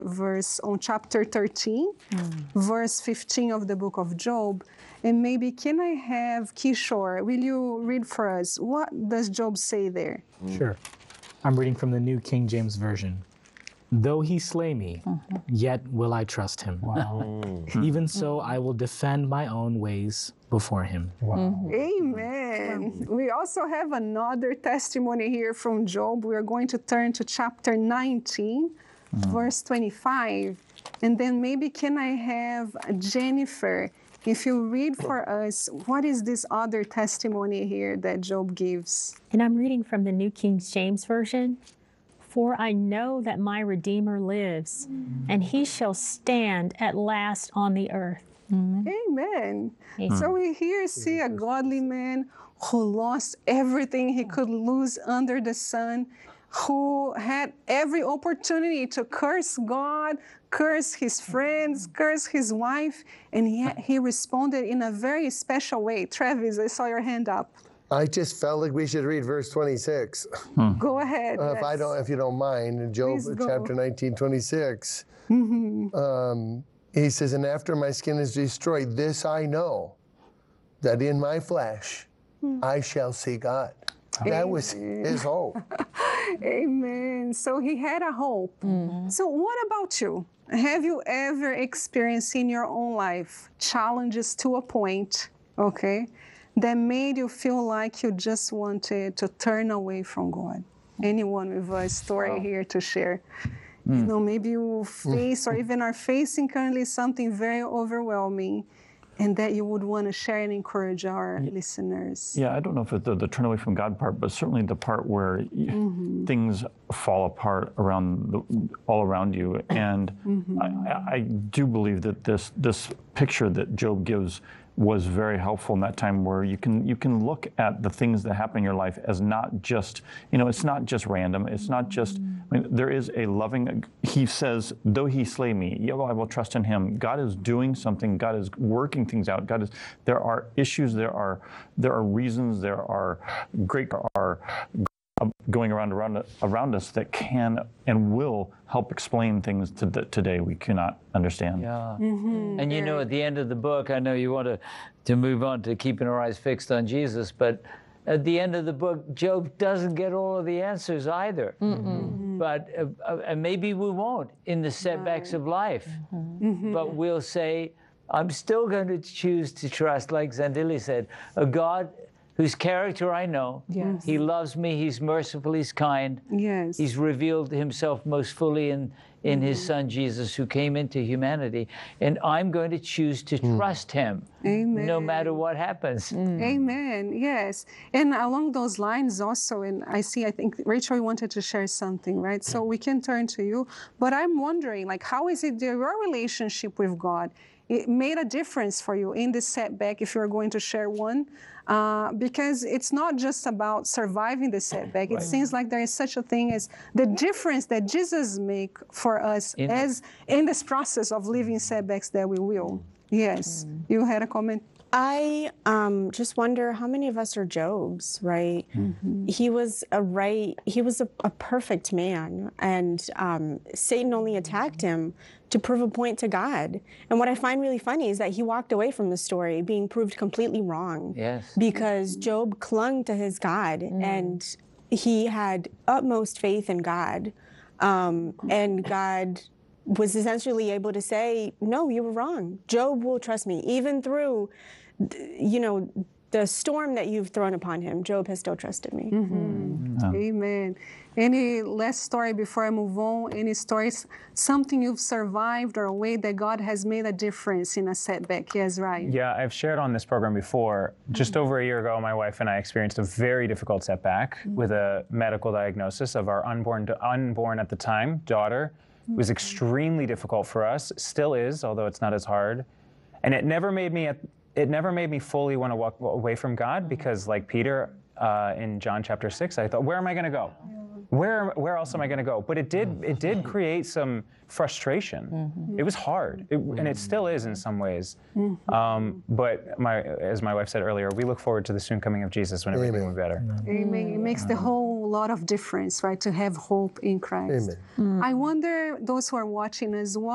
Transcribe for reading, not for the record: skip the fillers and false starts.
verse on chapter 13, verse 15 of the book of Job. And maybe can I have Kishore, will you read for us? What does Job say there? Sure. I'm reading from the New King James Version. Though he slay me, yet will I trust him. Wow. Even so, I will defend my own ways before him. Wow. Amen. We also have another testimony here from Job. We are going to turn to chapter 19, verse 25. And then maybe can I have Jennifer, if you read for us, what is this other testimony here that Job gives? And I'm reading from the New King James Version. For I know that my Redeemer lives, and he shall stand at last on the earth. Amen. So we here see a godly man who lost everything he could lose under the sun, who had every opportunity to curse God, curse his friends, curse his wife, and yet he responded in a very special way. Travis, I saw your hand up. I just felt like we should read verse 26. Go ahead. If you don't mind, in Job chapter 19, 26. He says, and after my skin is destroyed, this I know, that in my flesh I shall see God. That was his hope. Amen. So he had a hope. So what about you? Have you ever experienced in your own life challenges to a point, okay, that made you feel like you just wanted to turn away from God? Anyone with a story here to share? You know, maybe you face or even are facing currently something very overwhelming, and that you would want to share and encourage our listeners. Yeah, I don't know if it's the turn away from God part, but certainly the part where things fall apart all around you. And I do believe that this picture that Job gives was very helpful in that time, where you can look at the things that happen in your life as not just, it's not just random. It's not just, there is a loving, he says, though he slay me, I will trust in him. God is doing something. God is working things out. There are issues, there are reasons, there are going around us that can and will help explain things today we cannot understand. Yeah. And at the end of the book, I know you want to move on to keeping our eyes fixed on Jesus, but at the end of the book, Job doesn't get all of the answers either. But and maybe we won't in the setbacks of life. But we'll say, I'm still going to choose to trust, like Zandili said, a God whose character I know. Yes. He loves me, he's merciful, he's kind. Yes. He's revealed himself most fully in his son Jesus, who came into humanity. And I'm going to choose to trust him. Amen. No matter what happens. Amen. Yes. And along those lines also, and I think Rachel wanted to share something, right? So we can turn to you. But I'm wondering, how is it that your relationship with God, it made a difference for you in this setback, if you're going to share one? Because it's not just about surviving the setback. It seems like there is such a thing as the difference that Jesus make for us as in this process of living setbacks that we will. Yes. You had a comment? I just wonder how many of us are Jobs, right? He was a perfect man, and Satan only attacked him to prove a point to God. And what I find really funny is that he walked away from the story being proved completely wrong. Yes. Because Job clung to his God, and he had utmost faith in God, and God was essentially able to say, no, you were wrong. Job will trust me. Even through, the storm that you've thrown upon him, Job has still trusted me. Amen. Any last story before I move on? Any stories, something you've survived or a way that God has made a difference in a setback? Yes, Ryan. Yeah, I've shared on this program before. Just over a year ago, my wife and I experienced a very difficult setback with a medical diagnosis of our unborn at the time daughter. It was extremely difficult for us, still is, although it's not as hard. And it never made me fully want to walk away from God, because like Peter in John chapter 6, I thought, where am I going to go? Where else am I going to go? But it did create some frustration. It was hard, and it still is in some ways. But as my wife said earlier, we look forward to the soon coming of Jesus when everything will be better. Amen. It makes the whole lot of difference, right? To have hope in Christ. Amen. I wonder, those who are watching as well,